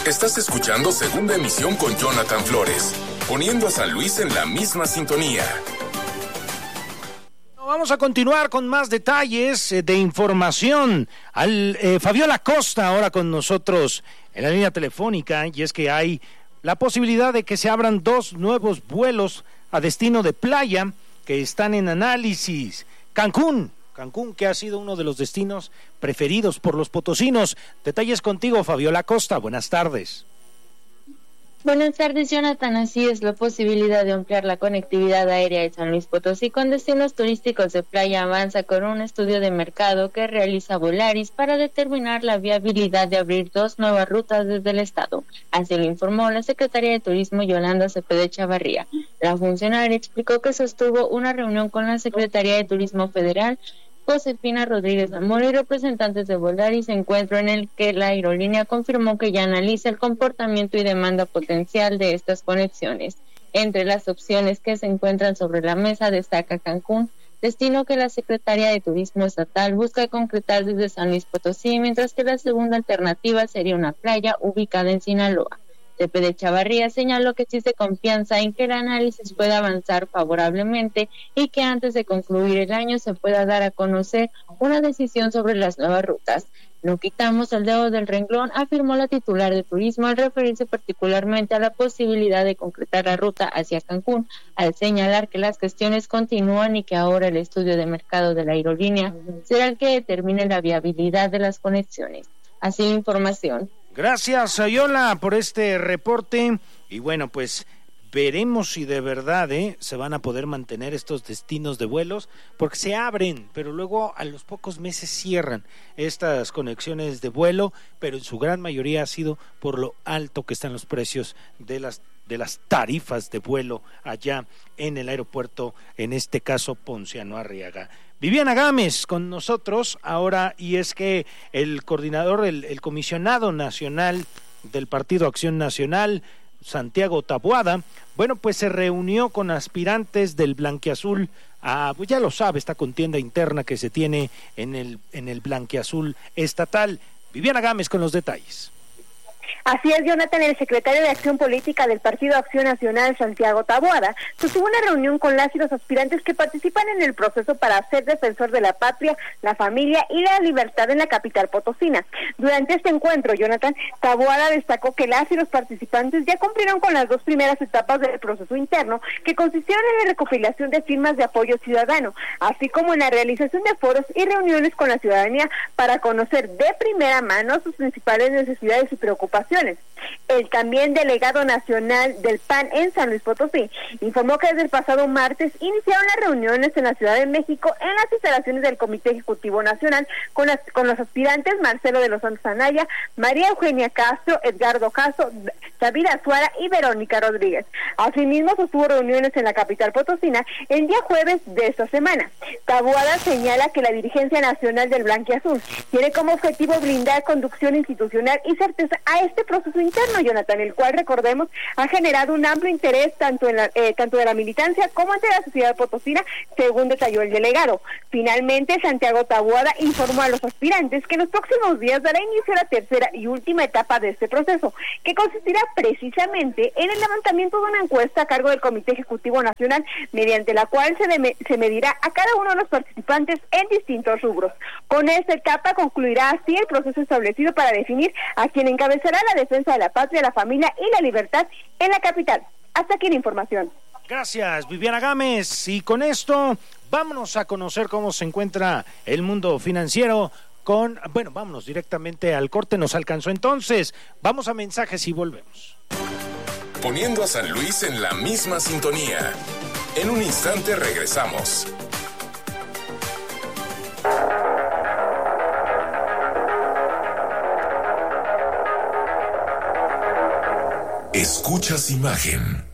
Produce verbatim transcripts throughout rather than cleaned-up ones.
Estás escuchando Segunda Emisión con Jonathan Flores, poniendo a San Luis en la misma sintonía. Vamos a continuar con más detalles eh, de información. Al, eh, Fabiola Costa ahora con nosotros en la línea telefónica, y es que hay la posibilidad de que se abran dos nuevos vuelos a destino de playa que están en análisis. Cancún, Cancún, que ha sido uno de los destinos preferidos por los potosinos. Detalles contigo, Fabiola Costa. Buenas tardes. Buenas tardes, Jonathan. Así es, la posibilidad de ampliar la conectividad aérea de San Luis Potosí con destinos turísticos de playa avanza con un estudio de mercado que realiza Volaris para determinar la viabilidad de abrir dos nuevas rutas desde el estado. Así lo informó la secretaria de Turismo, Yolanda Cepeda Chavarría. La funcionaria explicó que sostuvo una reunión con la Secretaría de Turismo Federal, Josefina Rodríguez Zamora, y representantes de Volaris, encuentro en el que la aerolínea confirmó que ya analiza el comportamiento y demanda potencial de estas conexiones. Entre las opciones que se encuentran sobre la mesa destaca Cancún, destino que la Secretaría de Turismo Estatal busca concretar desde San Luis Potosí, mientras que la segunda alternativa sería una playa ubicada en Sinaloa. Cepeda Chavarría señaló que existe confianza en que el análisis pueda avanzar favorablemente y que antes de concluir el año se pueda dar a conocer una decisión sobre las nuevas rutas. No quitamos el dedo del renglón, afirmó la titular de Turismo al referirse particularmente a la posibilidad de concretar la ruta hacia Cancún, al señalar que las gestiones continúan y que ahora el estudio de mercado de la aerolínea será el que determine la viabilidad de las conexiones. Así la información. Gracias, Ayola, por este reporte. Y bueno, pues veremos si de verdad ¿eh? se van a poder mantener estos destinos de vuelos, porque se abren, pero luego a los pocos meses cierran estas conexiones de vuelo, pero en su gran mayoría ha sido por lo alto que están los precios de las de las tarifas de vuelo allá en el aeropuerto, en este caso Ponciano Arriaga. Viviana Gámez con nosotros ahora, y es que el coordinador, el, el comisionado nacional del Partido Acción Nacional, Santiago Taboada, bueno, pues se reunió con aspirantes del blanquiazul, a, pues ya lo sabe, esta contienda interna que se tiene en el, en el blanquiazul estatal. Viviana Gámez con los detalles. Así es, Jonathan. El secretario de Acción Política del Partido Acción Nacional, Santiago Taboada, sostuvo una reunión con las y los aspirantes que participan en el proceso para ser defensor de la patria, la familia y la libertad en la capital potosina. Durante este encuentro, Jonathan, Taboada destacó que las y los participantes ya cumplieron con las dos primeras etapas del proceso interno, que consistieron en la recopilación de firmas de apoyo ciudadano, así como en la realización de foros y reuniones con la ciudadanía para conocer de primera mano sus principales necesidades y preocupaciones. El también delegado nacional del P A N en San Luis Potosí informó que desde el pasado martes iniciaron las reuniones en la Ciudad de México en las instalaciones del Comité Ejecutivo Nacional con, las, con los aspirantes Marcelo de los Santos Anaya, María Eugenia Castro, Edgardo Caso, David Azuara y Verónica Rodríguez. Asimismo, sostuvo reuniones en la capital potosina el día jueves de esta semana. Taboada señala que la dirigencia nacional del Blanquiazul tiene como objetivo brindar conducción institucional y certeza a este proceso interno, Jonathan, el cual, recordemos, ha generado un amplio interés tanto en la, eh, tanto de la militancia como entre la sociedad potosina, según detalló el delegado. Finalmente, Santiago Taboada informó a los aspirantes que en los próximos días dará inicio a la tercera y última etapa de este proceso, que consistirá precisamente en el levantamiento de una encuesta a cargo del Comité Ejecutivo Nacional, mediante la cual se, de, se medirá a cada uno de los participantes en distintos rubros. Con esta etapa concluirá así el proceso establecido para definir a quien encabezará la defensa de la patria, la familia y la libertad en la capital. Hasta aquí la información. Gracias, Viviana Gámez. Y con esto, vámonos a conocer cómo se encuentra el mundo financiero con... Bueno, vámonos directamente al corte, nos alcanzó entonces. Vamos a mensajes y volvemos. Poniendo a San Luis en la misma sintonía. En un instante regresamos. Escuchas imagen.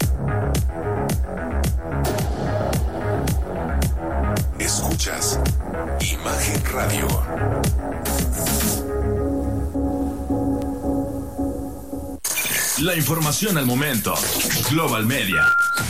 Escuchas Imagen Radio. La información al momento. Global Media.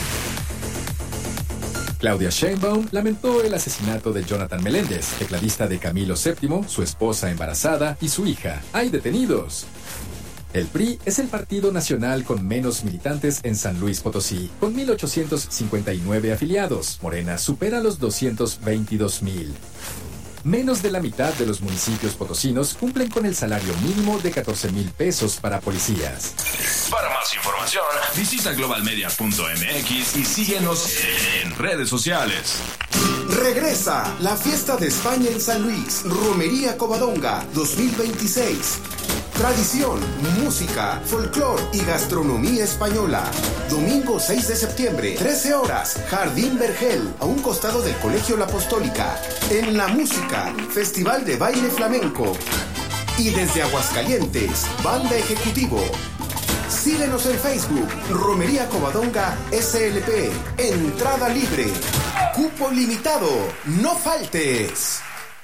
Claudia Sheinbaum lamentó el asesinato de Jonathan Meléndez, tecladista de Camilo séptimo, su esposa embarazada y su hija. ¡Hay detenidos! El P R I es el partido nacional con menos militantes en San Luis Potosí, con mil ochocientos cincuenta y nueve afiliados. Morena supera los doscientos veintidós mil. Menos de la mitad de los municipios potosinos cumplen con el salario mínimo de catorce mil pesos para policías. Para más información, visita global media punto m x y síguenos en redes sociales. Regresa la fiesta de España en San Luis, Romería Covadonga dos mil veintiséis. Tradición, música, folclor y gastronomía española. Domingo seis de septiembre, trece horas, Jardín Vergel, a un costado del Colegio La Apostólica. En la música, Festival de Baile Flamenco. Y desde Aguascalientes, Banda Ejecutivo. Síguenos en Facebook, Romería Covadonga S L P. Entrada libre. Cupo limitado. No faltes.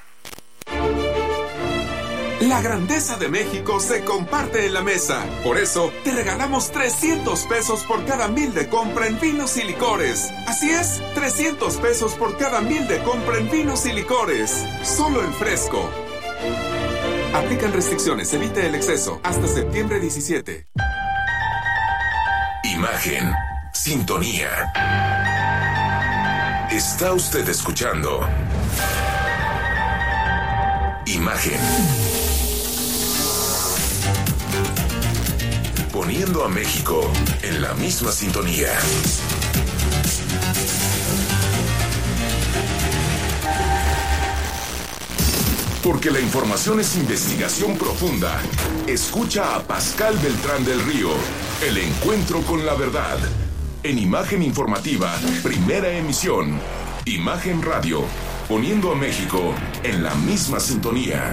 La grandeza de México se comparte en la mesa. Por eso, te regalamos trescientos pesos por cada mil de compra en vinos y licores. Así es, trescientos pesos por cada mil de compra en vinos y licores. Solo en Fresco. Aplican restricciones, evite el exceso. Hasta septiembre diecisiete. Imagen, sintonía. Está usted escuchando Imagen. Poniendo a México en la misma sintonía. Porque la información es investigación profunda. Escucha a Pascal Beltrán del Río. El encuentro con la verdad. En Imagen Informativa, primera emisión. Imagen Radio. Poniendo a México en la misma sintonía.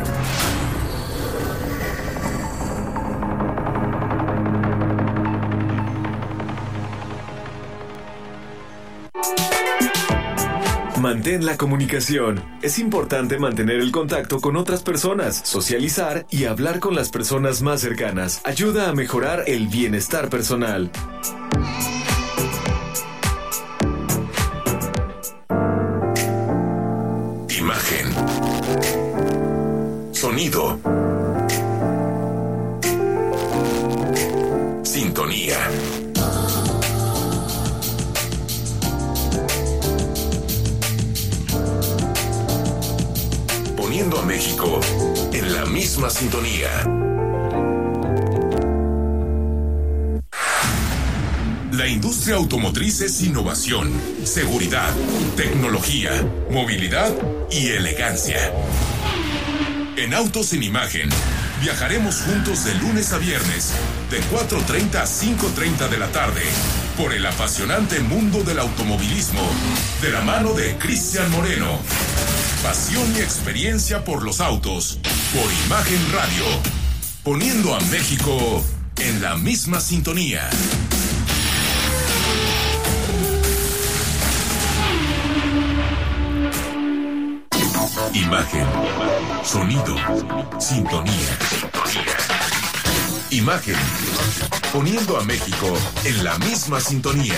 Mantén la comunicación. Es importante mantener el contacto con otras personas, socializar y hablar con las personas más cercanas. Ayuda a mejorar el bienestar personal. Imagen. Sonido. Sintonía. Poniendo a México en la misma sintonía. La industria automotriz es innovación, seguridad, tecnología, movilidad y elegancia. En Autos en Imagen, viajaremos juntos de lunes a viernes, de cuatro treinta a cinco treinta de la tarde, por el apasionante mundo del automovilismo, de la mano de Cristian Moreno. Pasión y experiencia por los autos, por Imagen Radio, poniendo a México en la misma sintonía. Imagen, sonido, sintonía. Imagen, poniendo a México en la misma sintonía.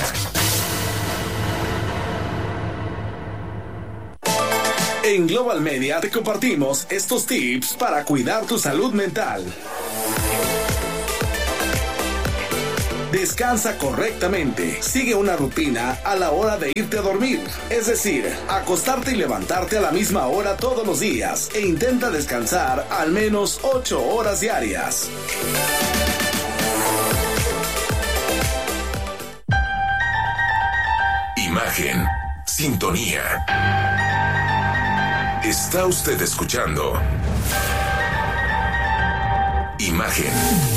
En Global Media te compartimos estos tips para cuidar tu salud mental. Descansa correctamente. Sigue una rutina a la hora de irte a dormir. Es decir, acostarte y levantarte a la misma hora todos los días. E intenta descansar al menos ocho horas diarias. Imagen, sintonía. Está usted escuchando Imagen.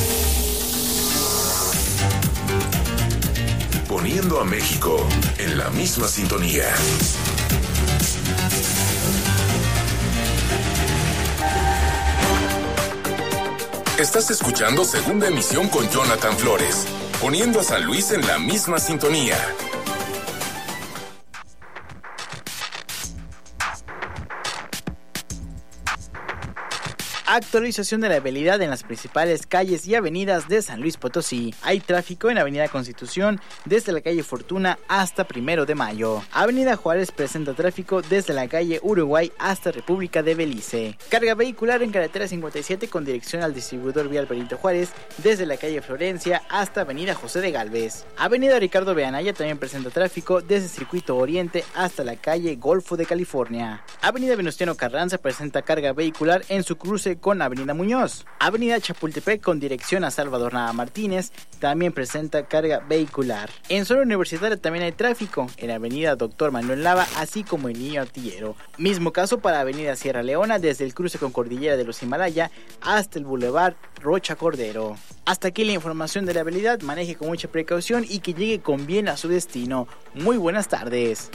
Poniendo a México en la misma sintonía. Estás escuchando Segunda Emisión con Jonathan Flores, poniendo a San Luis en la misma sintonía. Actualización de la vialidad en las principales calles y avenidas de San Luis Potosí. Hay tráfico en Avenida Constitución desde la calle Fortuna hasta Primero de Mayo. Avenida Juárez presenta tráfico desde la calle Uruguay hasta República de Belice. Carga vehicular en carretera cincuenta y siete con dirección al distribuidor vial Benito Juárez desde la calle Florencia hasta Avenida José de Galvez. Avenida Ricardo B. Anaya también presenta tráfico desde Circuito Oriente hasta la calle Golfo de California. Avenida Venustiano Carranza presenta carga vehicular en su cruce con Avenida Muñoz. Avenida Chapultepec con dirección a Salvador Nava Martínez también presenta carga vehicular. En zona universitaria también hay tráfico en Avenida Doctor Manuel Lava, así como en Niño Artillero. Mismo caso para Avenida Sierra Leona desde el cruce con Cordillera de los Himalaya hasta el Boulevard Rocha Cordero. Hasta aquí la información de la vialidad. Maneje con mucha precaución y que llegue con bien a su destino. Muy buenas tardes.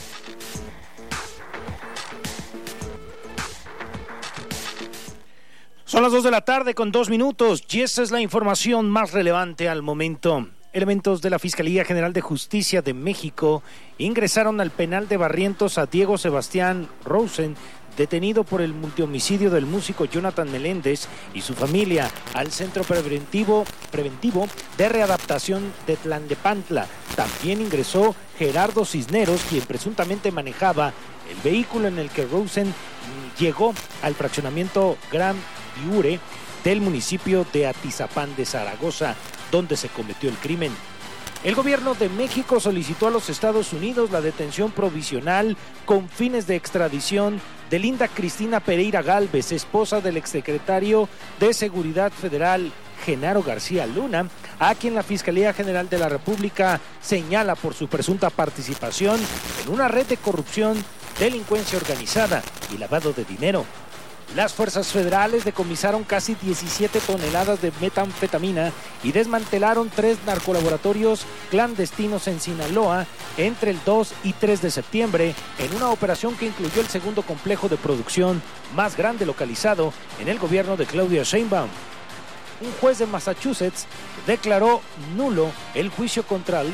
Son las dos de la tarde con dos minutos y esa es la información más relevante al momento. Elementos de la Fiscalía General de Justicia de México ingresaron al penal de Barrientos a Diego Sebastián Rosen, detenido por el multihomicidio del músico Jonathan Meléndez y su familia, al Centro Preventivo, Preventivo de Readaptación de Tlalnepantla. También ingresó Gerardo Cisneros, quien presuntamente manejaba el vehículo en el que Rosen llegó al fraccionamiento Gran Viure del municipio de Atizapán de Zaragoza, donde se cometió el crimen. El gobierno de México solicitó a los Estados Unidos la detención provisional con fines de extradición de Linda Cristina Pereira Gálvez, esposa del exsecretario de Seguridad Federal Genaro García Luna, a quien la Fiscalía General de la República señala por su presunta participación en una red de corrupción, delincuencia organizada y lavado de dinero. Las fuerzas federales decomisaron casi diecisiete toneladas de metanfetamina y desmantelaron tres narcolaboratorios clandestinos en Sinaloa entre el dos y tres de septiembre, en una operación que incluyó el segundo complejo de producción más grande localizado en el gobierno de Claudia Sheinbaum. Un juez de Massachusetts declaró nulo el juicio contra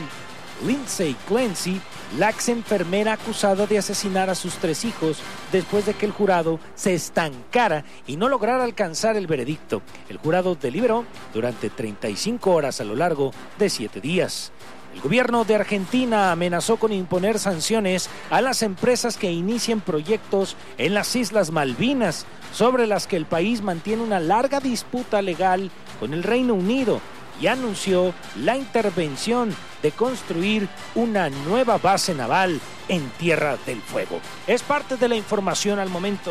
Lindsay Clancy, la ex enfermera acusada de asesinar a sus tres hijos después de que el jurado se estancara y no lograra alcanzar el veredicto. El jurado deliberó durante treinta y cinco horas a lo largo de siete días. El gobierno de Argentina amenazó con imponer sanciones a las empresas que inicien proyectos en las Islas Malvinas, sobre las que el país mantiene una larga disputa legal con el Reino Unido, y anunció la intervención de construir una nueva base naval en Tierra del Fuego. Es parte de la información al momento.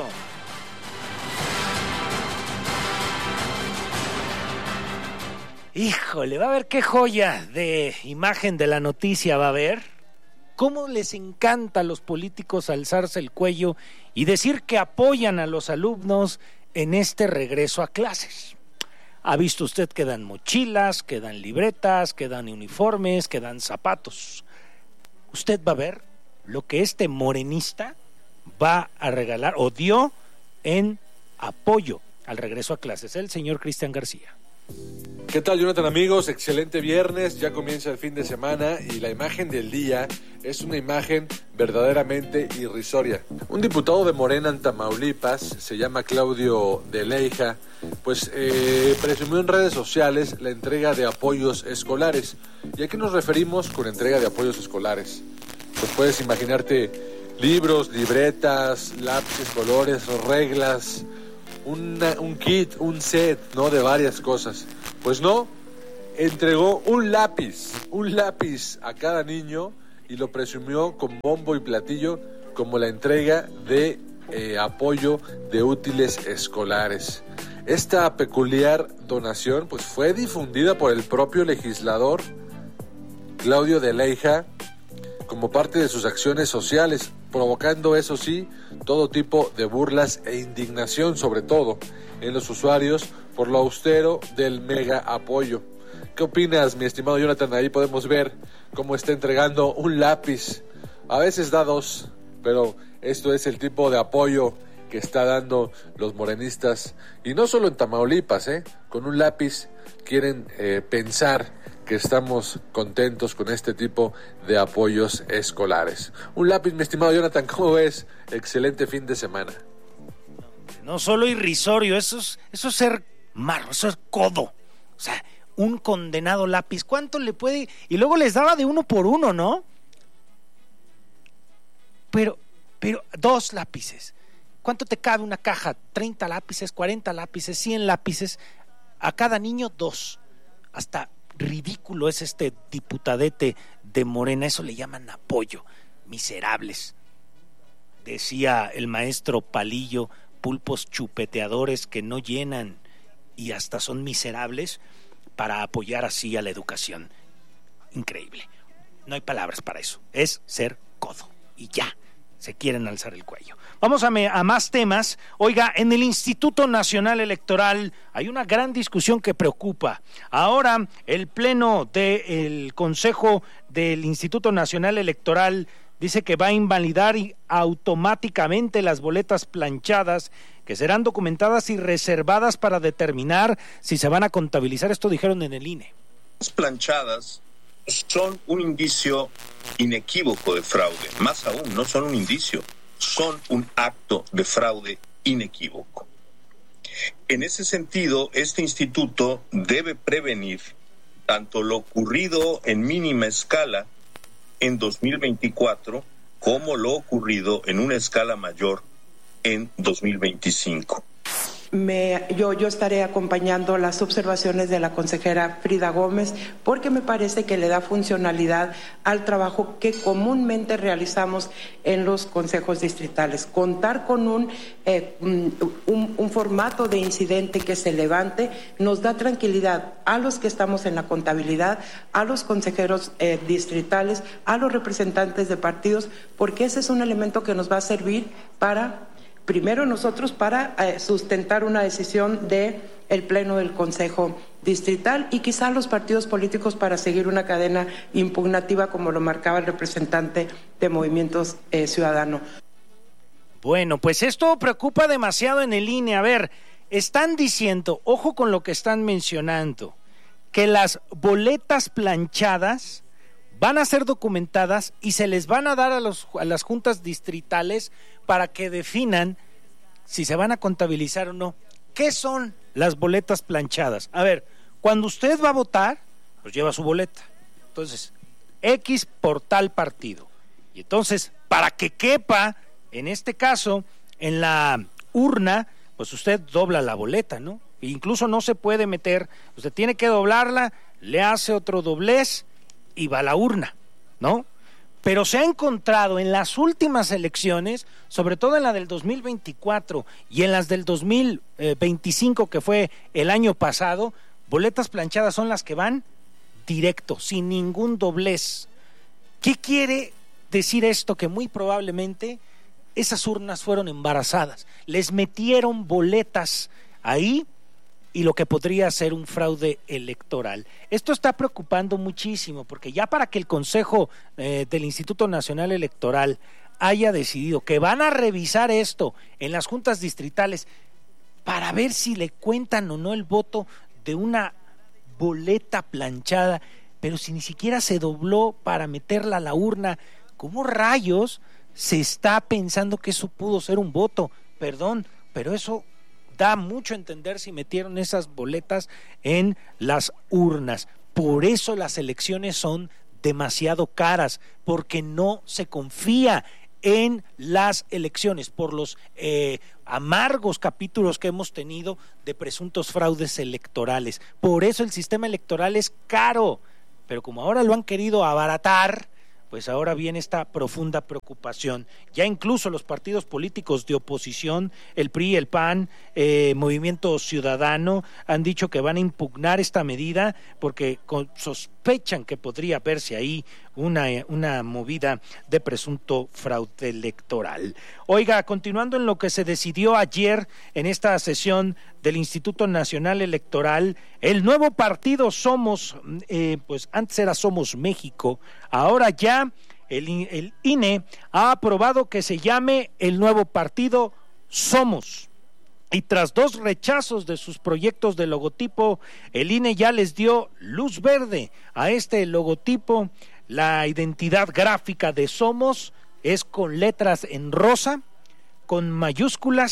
Híjole, va a ver qué joya de imagen de la noticia va a haber. ¿Cómo les encanta a los políticos alzarse el cuello y decir que apoyan a los alumnos en este regreso a clases? Ha visto usted que dan mochilas, que dan libretas, que dan uniformes, que dan zapatos. Usted va a ver lo que este morenista va a regalar o dio en apoyo al regreso a clases, el señor Cristian García. ¿Qué tal, Jonathan, amigos? Excelente viernes, ya comienza el fin de semana y la imagen del día es una imagen verdaderamente irrisoria. Un diputado de Morena en Tamaulipas, se llama Claudio de Leija, pues eh, presumió en redes sociales la entrega de apoyos escolares. ¿Y a qué nos referimos con entrega de apoyos escolares? Pues puedes imaginarte libros, libretas, lápices, colores, reglas, Una, un kit, un set, ¿no? De varias cosas. Pues no, entregó un lápiz, un lápiz a cada niño y lo presumió con bombo y platillo como la entrega de eh, apoyo de útiles escolares. Esta peculiar donación pues fue difundida por el propio legislador Claudio de Leija como parte de sus acciones sociales, provocando, eso sí, todo tipo de burlas e indignación, sobre todo en los usuarios, por lo austero del mega apoyo. ¿Qué opinas, mi estimado Jonathan? Ahí podemos ver cómo está entregando un lápiz. A veces da dos, pero esto es el tipo de apoyo que está dando los morenistas. Y no solo en Tamaulipas, ¿eh? Con un lápiz quieren eh, pensar que estamos contentos con este tipo de apoyos escolares. Un lápiz, mi estimado Jonathan, ¿cómo ves? Excelente fin de semana. No solo irrisorio, eso es, eso es ser marro, eso es codo. O sea, un condenado lápiz, ¿cuánto le puede? Y luego les daba de uno por uno, ¿no? Pero, pero dos lápices. ¿Cuánto te cabe una caja? treinta lápices, cuarenta lápices, cien lápices. A cada niño, dos. Hasta ridículo es este diputadete de Morena, eso le llaman apoyo. Miserables. Decía el maestro Palillo, pulpos chupeteadores que no llenan y hasta son miserables para apoyar así a la educación. Increíble. No hay palabras para eso. Es ser codo. Y ya, se quieren alzar el cuello. Vamos a, me, a más temas. Oiga, en el Instituto Nacional Electoral hay una gran discusión que preocupa. Ahora el Pleno del Consejo del Instituto Nacional Electoral dice que va a invalidar automáticamente las boletas planchadas que serán documentadas y reservadas para determinar si se van a contabilizar. Esto dijeron en el I N E. Las planchadas son un indicio inequívoco de fraude. Más aún, no son un indicio, son un acto de fraude inequívoco. En ese sentido, este instituto debe prevenir tanto lo ocurrido en mínima escala en dos mil veinticuatro como lo ocurrido en una escala mayor en dos mil veinticinco. Me, yo, yo estaré acompañando las observaciones de la consejera Frida Gómez porque me parece que le da funcionalidad al trabajo que comúnmente realizamos en los consejos distritales. Contar con un, eh, un, un formato de incidente que se levante nos da tranquilidad a los que estamos en la contabilidad, a los consejeros eh, distritales, a los representantes de partidos, porque ese es un elemento que nos va a servir para... Primero nosotros para eh, sustentar una decisión del Pleno del Consejo Distrital y quizá los partidos políticos para seguir una cadena impugnativa como lo marcaba el representante de Movimientos eh, Ciudadano. Bueno, pues esto preocupa demasiado en el I N E. A ver, están diciendo, ojo con lo que están mencionando, que las boletas planchadas van a ser documentadas y se les van a dar a, los, a las juntas distritales para que definan si se van a contabilizar o no. ¿Qué son las boletas planchadas? A ver, cuando usted va a votar, pues lleva su boleta. Entonces, X por tal partido. Y entonces, para que quepa, en este caso, en la urna, pues usted dobla la boleta, ¿no? E incluso no se puede meter, usted tiene que doblarla, le hace otro doblez y va a la urna, ¿no? Pero se ha encontrado en las últimas elecciones, sobre todo en la del dos mil veinticuatro y en las del dos mil veinticinco, que fue el año pasado, boletas planchadas son las que van directo, sin ningún doblez. ¿Qué quiere decir esto? Que muy probablemente esas urnas fueron embarazadas, les metieron boletas ahí, y lo que podría ser un fraude electoral. Esto está preocupando muchísimo, porque ya para que el Consejo eh, del Instituto Nacional Electoral haya decidido que van a revisar esto en las juntas distritales para ver si le cuentan o no el voto de una boleta planchada, pero si ni siquiera se dobló para meterla a la urna, ¿cómo rayos se está pensando que eso pudo ser un voto? Perdón, pero eso da mucho a entender si metieron esas boletas en las urnas. Por eso las elecciones son demasiado caras, porque no se confía en las elecciones, por los eh, amargos capítulos que hemos tenido de presuntos fraudes electorales. Por eso el sistema electoral es caro, pero como ahora lo han querido abaratar, pues ahora viene esta profunda preocupación. Ya incluso los partidos políticos de oposición, el P R I, el P A N, eh, Movimiento Ciudadano, han dicho que van a impugnar esta medida porque con, sospechan que podría verse ahí una, una movida de presunto fraude electoral. Oiga, continuando en lo que se decidió ayer en esta sesión del Instituto Nacional Electoral, el nuevo partido Somos, eh, pues antes era Somos México, ahora ya el, el I N E ha aprobado que se llame el nuevo partido Somos. Y tras dos rechazos de sus proyectos de logotipo, el I N E ya les dio luz verde a este logotipo. La identidad gráfica de Somos es con letras en rosa, con mayúsculas,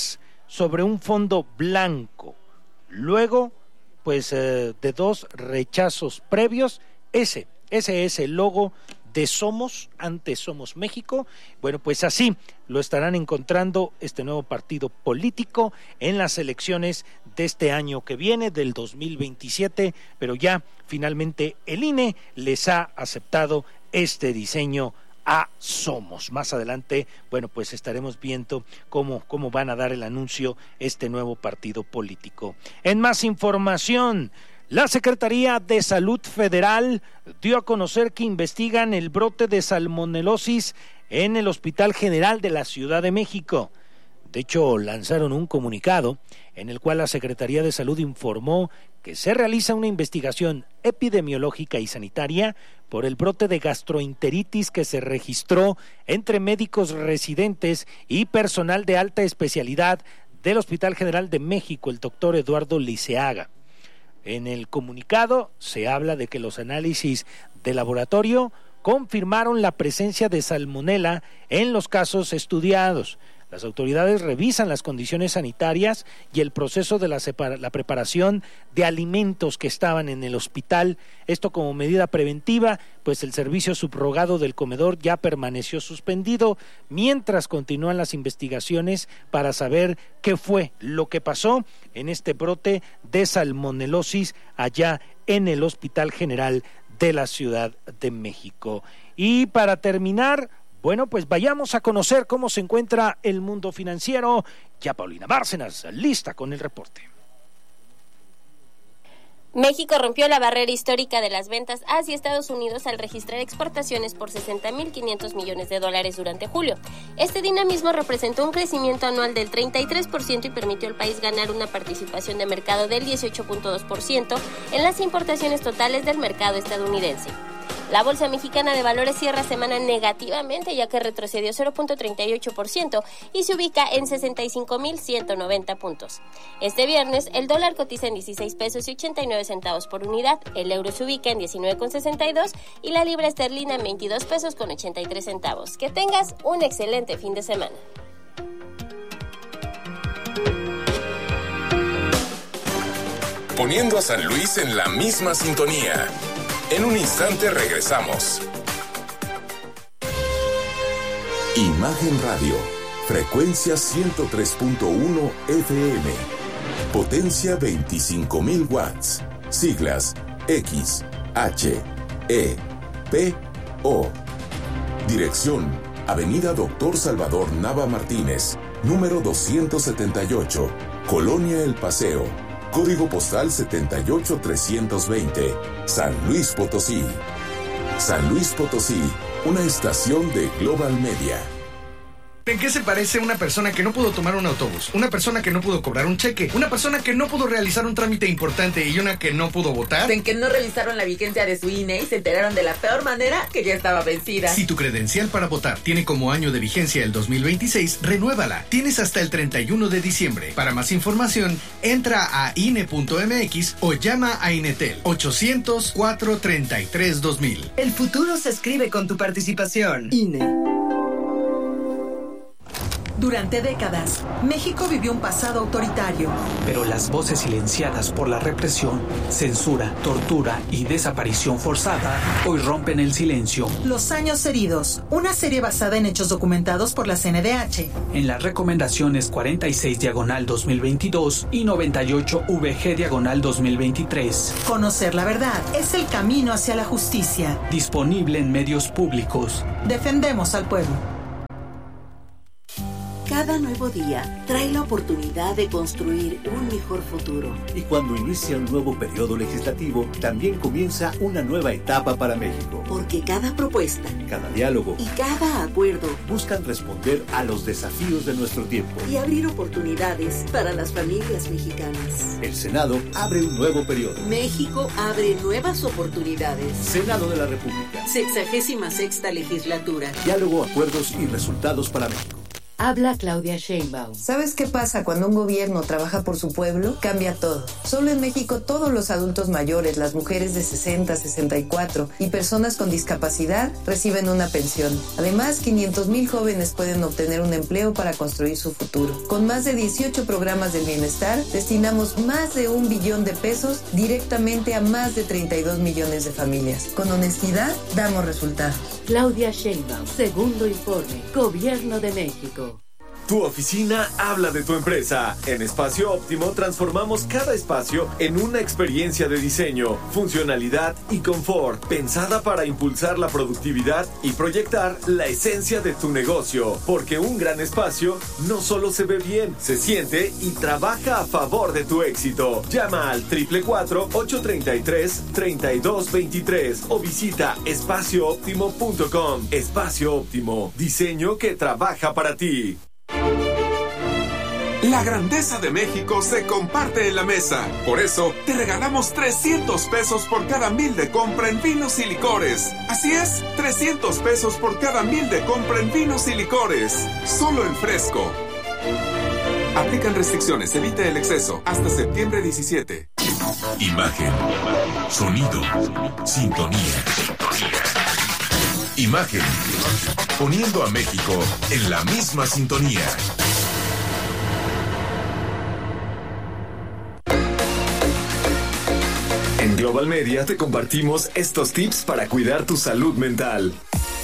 sobre un fondo blanco. Luego, pues eh, de dos rechazos previos, ese, ese es el logo de Somos, antes Somos México. Bueno, pues así lo estarán encontrando este nuevo partido político en las elecciones de este año que viene, del dos mil veintisiete, pero ya finalmente el I N E les ha aceptado este diseño a Somos. Más adelante, bueno, pues estaremos viendo cómo, cómo van a dar el anuncio este nuevo partido político. En más información, la Secretaría de Salud Federal dio a conocer que investigan el brote de salmonelosis en el Hospital General de la Ciudad de México. De hecho, lanzaron un comunicado en el cual la Secretaría de Salud informó que se realiza una investigación epidemiológica y sanitaria por el brote de gastroenteritis que se registró entre médicos residentes y personal de alta especialidad del Hospital General de México, el doctor Eduardo Liceaga. En el comunicado se habla de que los análisis de laboratorio confirmaron la presencia de salmonela en los casos estudiados. Las autoridades revisan las condiciones sanitarias y el proceso de la, separa- la preparación de alimentos que estaban en el hospital. Esto como medida preventiva, pues el servicio subrogado del comedor ya permaneció suspendido mientras continúan las investigaciones para saber qué fue lo que pasó en este brote de salmonelosis allá en el Hospital General de la Ciudad de México. Y para terminar, bueno, pues vayamos a conocer cómo se encuentra el mundo financiero. Ya Paulina Bárcenas, lista con el reporte. México rompió la barrera histórica de las ventas hacia Estados Unidos al registrar exportaciones por sesenta mil quinientos millones de dólares durante julio. Este dinamismo representó un crecimiento anual del treinta y tres por ciento y permitió al país ganar una participación de mercado del dieciocho punto dos por ciento en las importaciones totales del mercado estadounidense. La Bolsa Mexicana de Valores cierra semana negativamente, ya que retrocedió cero punto treinta y ocho por ciento y se ubica en sesenta y cinco mil ciento noventa puntos. Este viernes, el dólar cotiza en dieciséis pesos y ochenta y nueve centavos por unidad, el euro se ubica en diecinueve con sesenta y dos y la libra esterlina en veintidós pesos con ochenta y tres centavos. Que tengas un excelente fin de semana. Poniendo a San Luis en la misma sintonía. En un instante regresamos. Imagen Radio, frecuencia ciento tres punto uno F M, potencia veinticinco mil watts, siglas X, H, E, P, O. Dirección, Avenida Doctor Salvador Nava Martínez, número doscientos setenta y ocho, Colonia El Paseo. Código postal setenta y ocho trescientos veinte, San Luis Potosí. San Luis Potosí, una estación de Global Media. ¿En qué se parece una persona que no pudo tomar un autobús? Una persona que no pudo cobrar un cheque, una persona que no pudo realizar un trámite importante y una que no pudo votar. En que no revisaron la vigencia de su I N E y se enteraron de la peor manera que ya estaba vencida. Si tu credencial para votar tiene como año de vigencia el dos mil veintiséis, renuévala. Tienes hasta el treinta y uno de diciembre. Para más información, entra a I N E punto M X o llama a Inetel ochocientos, cuatrocientos treinta y tres, dos mil. El futuro se escribe con tu participación. I N E. Durante décadas, México vivió un pasado autoritario. Pero las voces silenciadas por la represión, censura, tortura y desaparición forzada hoy rompen el silencio. Los años heridos, una serie basada en hechos documentados por la C N D H. En las recomendaciones cuarenta y seis diagonal dos mil veintidós y noventa y ocho V G diagonal dos mil veintitrés. Conocer la verdad es el camino hacia la justicia. Disponible en medios públicos. Defendemos al pueblo. Cada nuevo día trae la oportunidad de construir un mejor futuro. Y cuando inicia un nuevo periodo legislativo, también comienza una nueva etapa para México. Porque cada propuesta, cada diálogo y cada acuerdo buscan responder a los desafíos de nuestro tiempo y abrir oportunidades para las familias mexicanas. El Senado abre un nuevo periodo. México abre nuevas oportunidades. Senado de la República. Sexagésima sexta legislatura. Diálogo, acuerdos y resultados para México. Habla Claudia Sheinbaum. ¿Sabes qué pasa cuando un gobierno trabaja por su pueblo? Cambia todo. Solo en México todos los adultos mayores, las mujeres de sesenta, sesenta y cuatro y personas con discapacidad reciben una pensión. Además, quinientos mil jóvenes pueden obtener un empleo para construir su futuro. Con más de dieciocho programas del bienestar, destinamos más de un billón de pesos directamente a más de treinta y dos millones de familias. Con honestidad, damos resultados. Claudia Sheinbaum, segundo informe, Gobierno de México. Tu oficina habla de tu empresa. En Espacio Óptimo transformamos cada espacio en una experiencia de diseño, funcionalidad y confort, pensada para impulsar la productividad y proyectar la esencia de tu negocio. Porque un gran espacio no solo se ve bien, se siente y trabaja a favor de tu éxito. Llama al cuatro cuatro cuatro, ocho tres tres, tres dos dos tres o visita espacio óptimo punto com. Espacio Óptimo, diseño que trabaja para ti. La grandeza de México se comparte en la mesa. Por eso, te regalamos trescientos pesos por cada mil de compra en vinos y licores. Así es, trescientos pesos por cada mil de compra en vinos y licores. Solo en Fresco. Aplican restricciones, evite el exceso. Hasta septiembre diecisiete. Imagen, sonido, sintonía. Imagen, poniendo a México en la misma sintonía. En Global Media te compartimos estos tips para cuidar tu salud mental.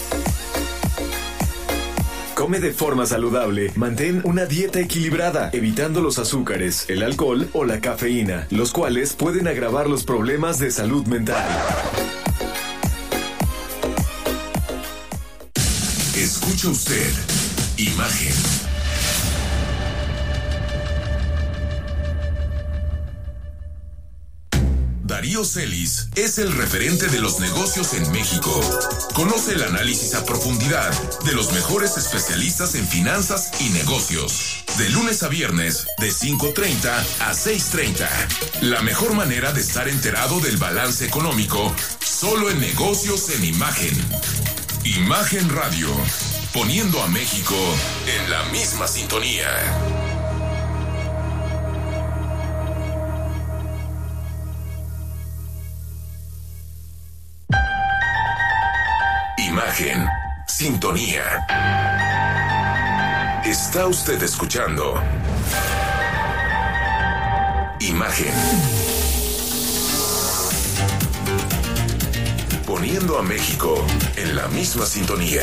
Come de forma saludable. Mantén una dieta equilibrada, evitando los azúcares, el alcohol o la cafeína, los cuales pueden agravar los problemas de salud mental. Escucha usted Imagen. Darío Celis es el referente de los negocios en México. Conoce el análisis a profundidad de los mejores especialistas en finanzas y negocios. De lunes a viernes, de cinco treinta a seis treinta. La mejor manera de estar enterado del balance económico, solo en negocios en Imagen. Imagen Radio, poniendo a México en la misma sintonía. Imagen, sintonía. Está usted escuchando Imagen. Poniendo a México en la misma sintonía.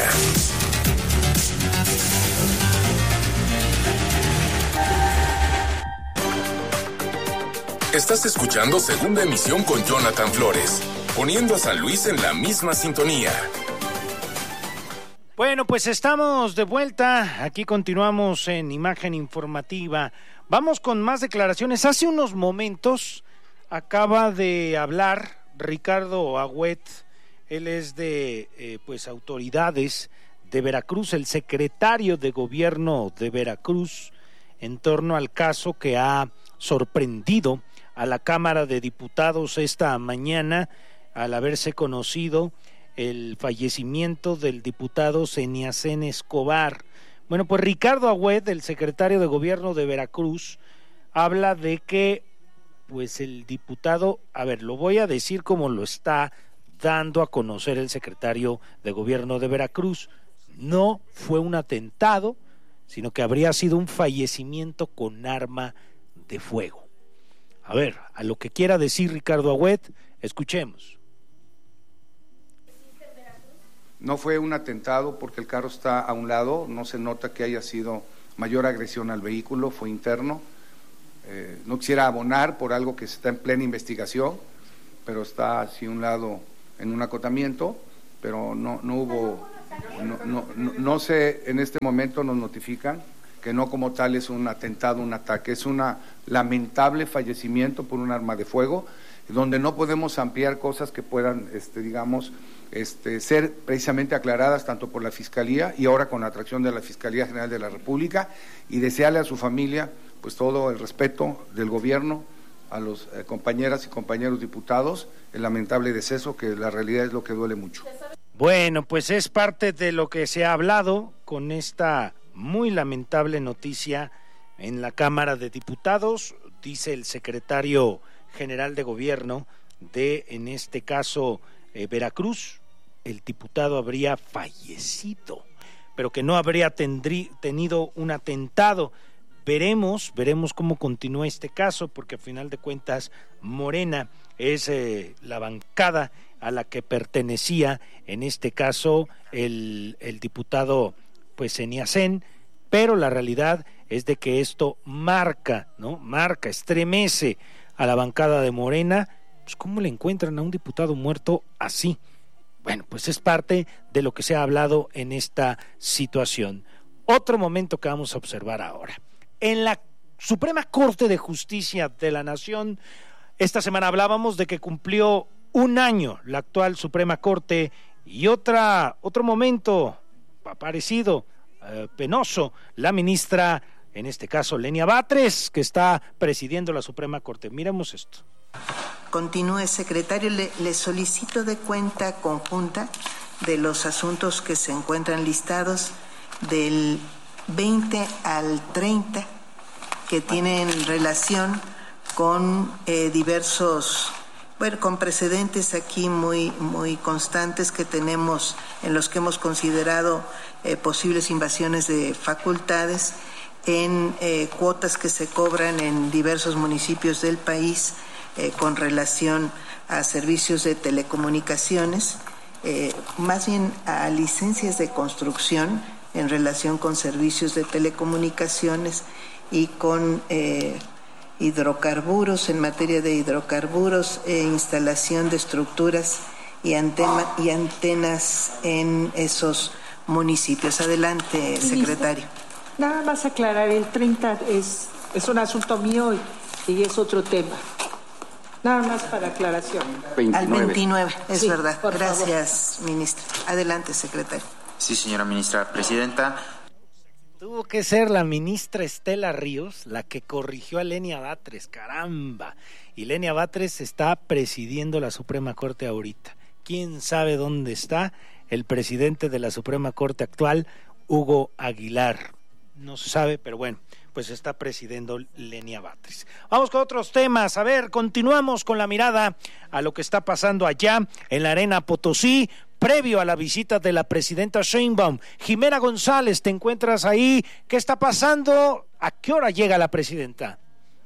Estás escuchando Segunda Emisión con Jonathan Flores, poniendo a San Luis en la misma sintonía. Bueno, pues estamos de vuelta. Aquí continuamos en Imagen Informativa. Vamos con más declaraciones. Hace unos momentos acaba de hablar Ricardo Agüed. Él es de eh, pues autoridades de Veracruz, el secretario de gobierno de Veracruz, en torno al caso que ha sorprendido a la Cámara de Diputados esta mañana al haberse conocido el fallecimiento del diputado Seniacén Escobar. Bueno, pues Ricardo Agüed, el secretario de gobierno de Veracruz, habla de que pues el diputado, a ver, lo voy a decir como lo está dando a conocer el secretario de gobierno de Veracruz, no fue un atentado, sino que habría sido un fallecimiento con arma de fuego. A ver, a lo que quiera decir Ricardo Agüed, escuchemos. No fue un atentado porque el carro está a un lado, no se nota que haya sido mayor agresión al vehículo, fue interno. Eh, no quisiera abonar por algo que está en plena investigación, pero está hacia un lado en un acotamiento, pero no, no hubo, no, no, no, no sé, en este momento nos notifican que no como tal es un atentado, un ataque, es un lamentable fallecimiento por un arma de fuego, donde no podemos ampliar cosas que puedan, este, digamos, Este, ser precisamente aclaradas tanto por la Fiscalía y ahora con la atracción de la Fiscalía General de la República, y desearle a su familia pues todo el respeto del gobierno, a los eh, compañeras y compañeros diputados, el lamentable deceso que la realidad es lo que duele mucho. Bueno, pues es parte de lo que se ha hablado con esta muy lamentable noticia en la Cámara de Diputados, dice el secretario general de gobierno de, en este caso, eh, Veracruz, el diputado habría fallecido, pero que no habría tendrí, tenido un atentado. Veremos, veremos cómo continúa este caso, porque a final de cuentas Morena es eh, la bancada a la que pertenecía, en este caso, el, el diputado pues Eniacén, pero la realidad es de que esto marca, ¿no? Marca, estremece a la bancada de Morena. Pues ¿cómo le encuentran a un diputado muerto así? Bueno, pues es parte de lo que se ha hablado en esta situación. Otro momento que vamos a observar ahora. En la Suprema Corte de Justicia de la Nación, esta semana hablábamos de que cumplió un año la actual Suprema Corte, y otra, otro momento parecido, eh, penoso, la ministra, en este caso Lenia Batres, que está presidiendo la Suprema Corte. Miremos esto. Continúe, secretario, le, le solicito de cuenta conjunta de los asuntos que se encuentran listados del veinte al treinta, que tienen relación con eh, diversos, bueno, con precedentes aquí muy, muy constantes que tenemos, en los que hemos considerado eh, posibles invasiones de facultades en eh, cuotas que se cobran en diversos municipios del país eh, con relación a servicios de telecomunicaciones, eh, más bien a licencias de construcción en relación con servicios de telecomunicaciones y con eh, hidrocarburos, en materia de hidrocarburos, e instalación de estructuras y, antena, y antenas en esos municipios. Adelante, secretario. Nada más aclarar, el treinta es, es un asunto mío y, y es otro tema. Nada más para aclaración. veintinueve. Al veintinueve, es sí, verdad. Gracias, favor. Ministra. Adelante, secretario. Sí, señora ministra. Presidenta. Tuvo que ser la ministra Estela Ríos la que corrigió a Lenia Batres, caramba. Y Lenia Batres está presidiendo la Suprema Corte ahorita. ¿Quién sabe dónde está el presidente de la Suprema Corte actual, Hugo Aguilar? No se sabe, pero bueno, pues está presidiendo Lenia Batres. Vamos con otros temas. A ver, continuamos con la mirada a lo que está pasando allá en la Arena Potosí, previo a la visita de la presidenta Sheinbaum. Jimena González, ¿te encuentras ahí? ¿Qué está pasando? ¿A qué hora llega la presidenta?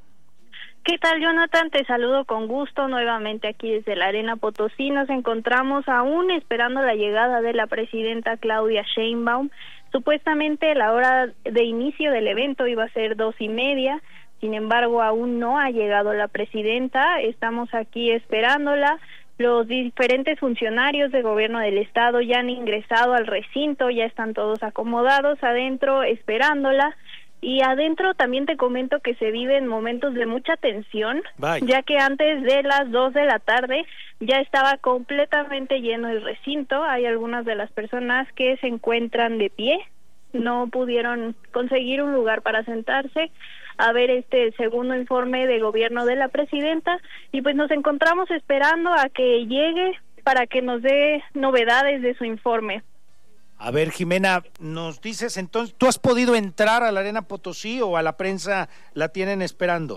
¿Qué tal, Jonathan? Te saludo con gusto nuevamente aquí desde la Arena Potosí. Nos encontramos aún esperando la llegada de la presidenta Claudia Sheinbaum. Supuestamente la hora de inicio del evento iba a ser dos y media, sin embargo aún no ha llegado la presidenta. Estamos aquí esperándola. Los diferentes funcionarios de gobierno del estado ya han ingresado al recinto, ya están todos acomodados adentro esperándola. Y adentro también te comento que se viven momentos de mucha tensión, Bye. ya que antes de las dos de la tarde ya estaba completamente lleno el recinto. Hay algunas de las personas que se encuentran de pie, no pudieron conseguir un lugar para sentarse a ver este segundo informe de gobierno de la presidenta, y pues nos encontramos esperando a que llegue para que nos dé novedades de su informe. A ver, Jimena, nos dices entonces, ¿tú has podido entrar a la Arena Potosí o a la prensa la tienen esperando?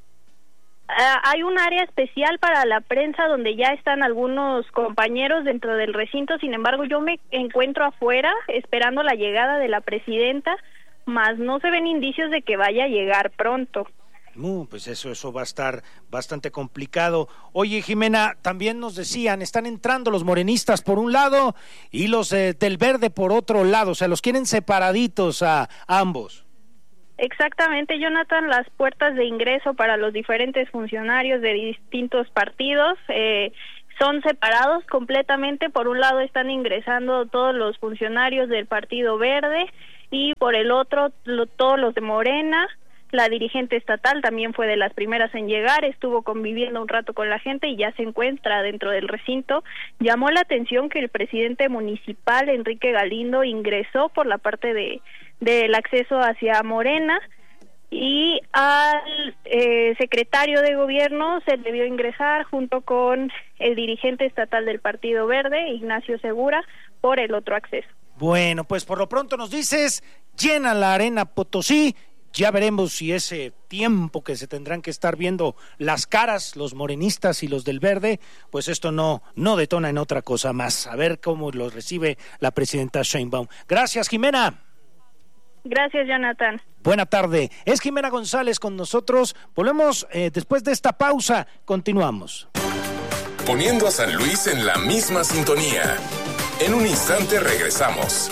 Uh, hay un área especial para la prensa donde ya están algunos compañeros dentro del recinto. Sin embargo, yo me encuentro afuera esperando la llegada de la presidenta, mas no se ven indicios de que vaya a llegar pronto. Uh, pues eso, eso va a estar bastante complicado. Oye, Jimena, también nos decían, están entrando los morenistas por un lado y los eh, del verde por otro lado, o sea, los quieren separaditos a, a ambos. Exactamente, Jonathan, las puertas de ingreso para los diferentes funcionarios de distintos partidos eh, son separados completamente. Por un lado están ingresando todos los funcionarios del Partido Verde y por el otro lo, todos los de Morena. La dirigente estatal también fue de las primeras en llegar, estuvo conviviendo un rato con la gente y ya se encuentra dentro del recinto. Llamó la atención que el presidente municipal, Enrique Galindo, ingresó por la parte de del acceso hacia Morena, y al eh, secretario de gobierno se le vio ingresar junto con el dirigente estatal del Partido Verde, Ignacio Segura, por el otro acceso. Bueno, pues por lo pronto nos dices, llena la Arena Potosí. Ya veremos si ese tiempo que se tendrán que estar viendo las caras, los morenistas y los del verde, pues esto no, no detona en otra cosa más. A ver cómo lo recibe la presidenta Sheinbaum. Gracias, Jimena. Gracias, Jonathan. Buena tarde. Es Jimena González con nosotros. Volvemos eh, después de esta pausa. Continuamos. Poniendo a San Luis en la misma sintonía. En un instante regresamos.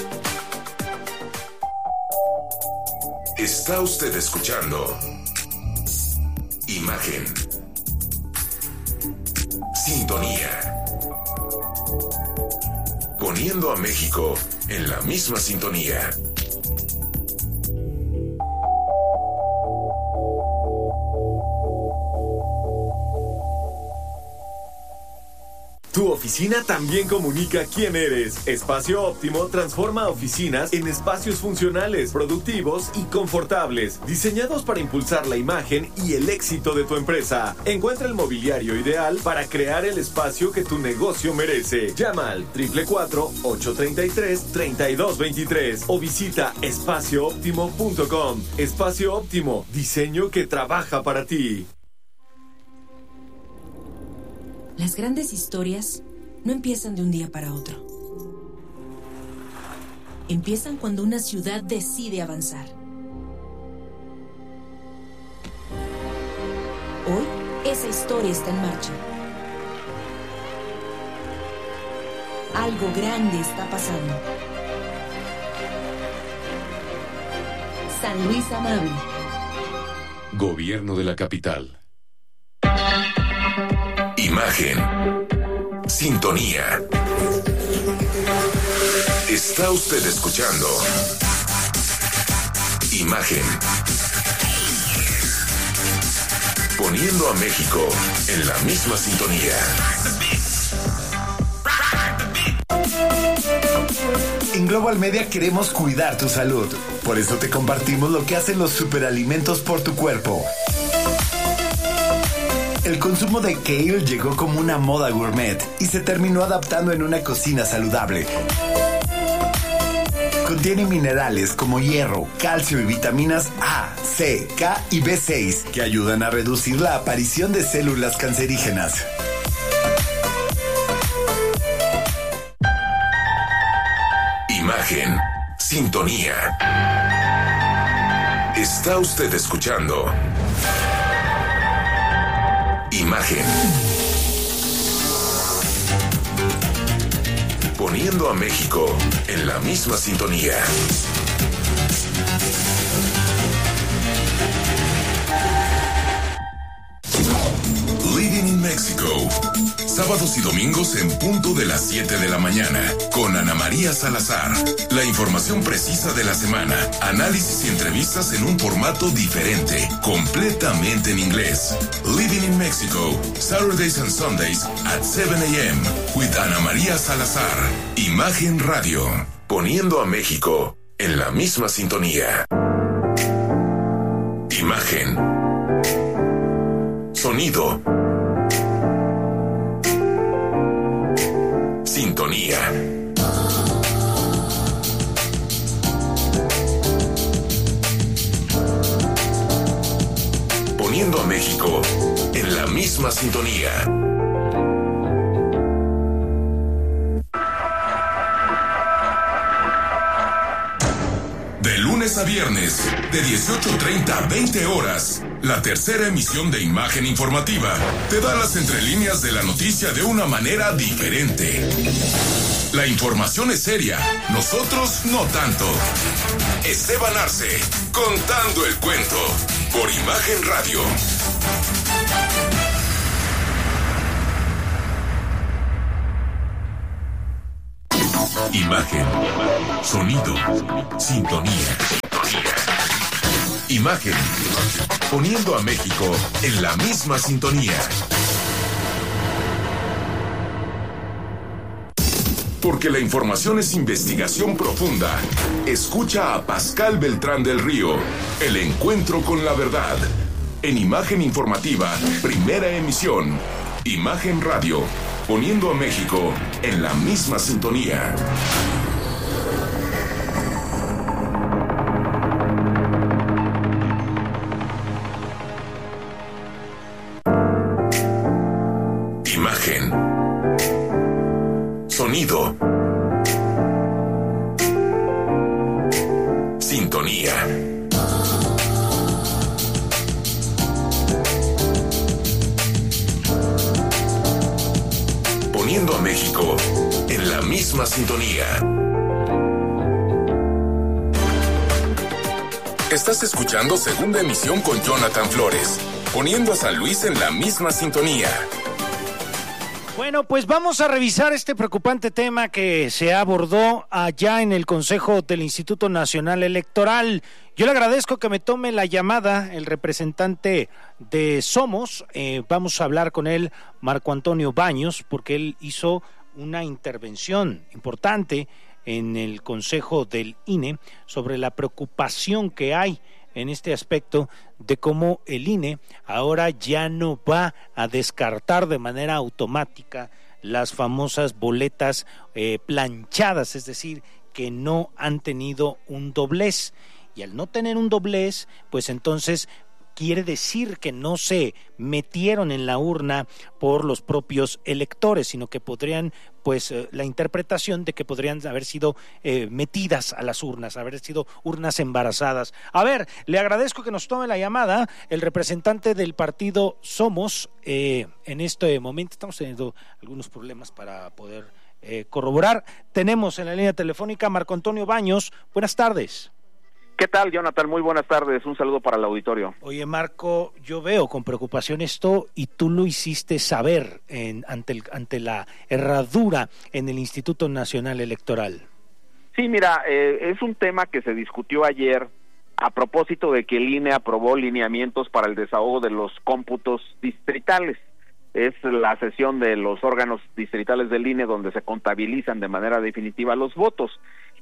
Está usted escuchando Imagen. Sintonía. Poniendo a México en la misma sintonía. Tu oficina también comunica quién eres. Espacio Óptimo transforma oficinas en espacios funcionales, productivos y confortables, diseñados para impulsar la imagen y el éxito de tu empresa. Encuentra el mobiliario ideal para crear el espacio que tu negocio merece. Llama al cuatro cuatro cuatro, ocho tres tres, tres dos dos tres o visita espacio óptimo punto com. Espacio Óptimo, diseño que trabaja para ti. Las grandes historias no empiezan de un día para otro. Empiezan cuando una ciudad decide avanzar. Hoy, esa historia está en marcha. Algo grande está pasando. San Luis Amable. Gobierno de la capital. Imagen. Sintonía. Está usted escuchando Imagen. Poniendo a México en la misma sintonía. En Global Media queremos cuidar tu salud. Por eso te compartimos lo que hacen los superalimentos por tu cuerpo. El consumo de kale llegó como una moda gourmet y se terminó adaptando en una cocina saludable. Contiene minerales como hierro, calcio y vitaminas A, C, K y B seis que ayudan a reducir la aparición de células cancerígenas. Imagen. Sintonía. Está usted escuchando Imagen. Poniendo a México en la misma sintonía. Living in Mexico. Sábados y domingos en punto de las siete de la mañana. Con Ana María Salazar. La información precisa de la semana. Análisis y entrevistas en un formato diferente. Completamente en inglés. Living in Mexico. Saturdays and Sundays at seven a.m. with Ana María Salazar. Imagen Radio. Poniendo a México en la misma sintonía. Imagen. Sonido. Sintonía. Poniendo a México en la misma sintonía. De lunes a viernes, de dieciocho treinta a veinte horas, la tercera emisión de Imagen Informativa te da las entrelíneas de la noticia de una manera diferente. La información es seria, nosotros no tanto. Esteban Arce, contando el cuento, por Imagen Radio. Imagen, sonido, sintonía. Imagen, poniendo a México en la misma sintonía. Porque la información es investigación profunda. Escucha a Pascal Beltrán del Río, El Encuentro con la Verdad. En Imagen Informativa, primera emisión. Imagen Radio, poniendo a México en la misma sintonía. Sonido. Sintonía. Poniendo a México en la misma sintonía. Estás escuchando Segunda Emisión con Jonathan Flores, poniendo a San Luis en la misma sintonía. Bueno, pues vamos a revisar este preocupante tema que se abordó allá en el Consejo del Instituto Nacional Electoral. Yo le agradezco que me tome la llamada el representante de Somos. Eh, vamos a hablar con él, Marco Antonio Baños, porque él hizo una intervención importante en el Consejo del I N E sobre la preocupación que hay en este aspecto de cómo el I N E ahora ya no va a descartar de manera automática las famosas boletas eh, planchadas, es decir, que no han tenido un doblez. Y al no tener un doblez, pues entonces quiere decir que no se metieron en la urna por los propios electores, sino que podrían, pues eh, la interpretación de que podrían haber sido eh, metidas a las urnas, haber sido urnas embarazadas. A ver, le agradezco que nos tome la llamada el representante del partido Somos. Eh, en este momento estamos teniendo algunos problemas para poder eh, corroborar. Tenemos en la línea telefónica Marco Antonio Baños. Buenas tardes. ¿Qué tal, Jonathan? Muy buenas tardes. Un saludo para el auditorio. Oye, Marco, yo veo con preocupación esto y tú lo hiciste saber en, ante, el, ante la herradura en el Instituto Nacional Electoral. Sí, mira, eh, es un tema que se discutió ayer a propósito de que el I N E aprobó lineamientos para el desahogo de los cómputos distritales. Es la sesión de los órganos distritales del I N E donde se contabilizan de manera definitiva los votos.